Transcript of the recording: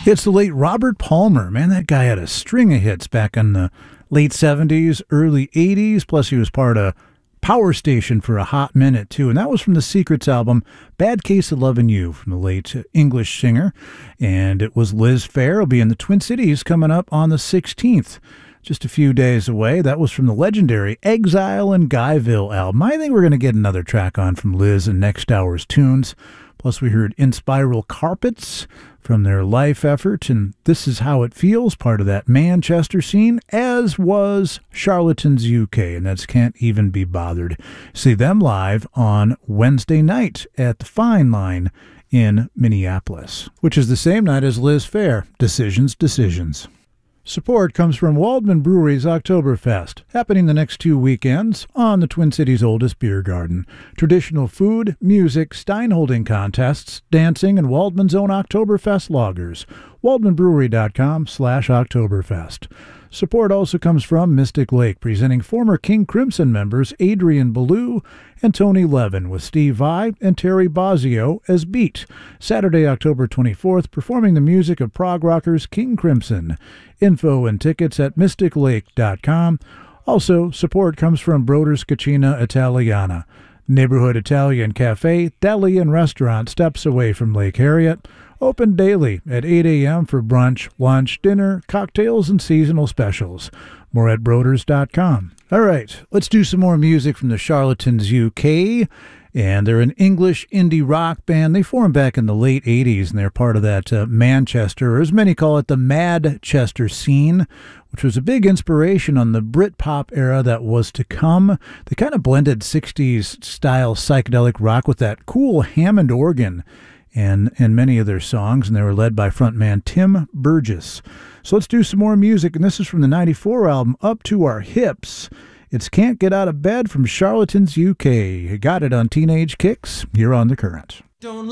It's the late Robert Palmer. Man, that guy had a string of hits back in the late 70s, early 80s. Plus, he was part of Power Station for a hot minute, too. And that was from the Secrets album, Bad Case of Lovin' You, from the late English singer. And it was Liz Phair. Will be in the Twin Cities coming up on the 16th. Just a few days away. That was from the legendary Exile in Guyville album. I think we're going to get another track on from Liz in next hour's tunes. Plus, we heard In Spiral Carpets from their life effort, and This Is How It Feels, part of that Manchester scene, as was Charlatans UK, and that's Can't Even Be Bothered. See them live on Wednesday night at the Fine Line in Minneapolis, which is the same night as Liz Phair, Decisions. Support comes from Waldman Brewery's Oktoberfest, happening the next 2 weekends on the Twin Cities' oldest beer garden. Traditional food, music, Steinholding contests, dancing, and Waldman's own Oktoberfest lagers. WaldmanBrewery.com/Oktoberfest. Support also comes from Mystic Lake, presenting former King Crimson members Adrian Ballou and Tony Levin, with Steve Vai and Terry Bozzio as Beat. Saturday, October 24th, performing the music of prog rockers King Crimson. Info and tickets at mysticlake.com. Also, support comes from Broder's Cucina Italiana, neighborhood Italian cafe, deli, and restaurant steps away from Lake Harriet. Open daily at 8 a.m. for brunch, lunch, dinner, cocktails, and seasonal specials. More at broders.com. All right, let's do some more music from the Charlatans UK. And they're an English indie rock band. They formed back in the late 80s, and they're part of that Manchester, or as many call it, the Madchester scene, which was a big inspiration on the Britpop era that was to come. They kind of blended 60s style psychedelic rock with that cool Hammond organ and many of their songs, and they were led by frontman Tim Burgess. So let's do some more music, and this is from the 94 album, Up to Our Hips. It's Can't Get Out of Bed from Charlatans UK. You got it on Teenage Kicks here on The Current. Don't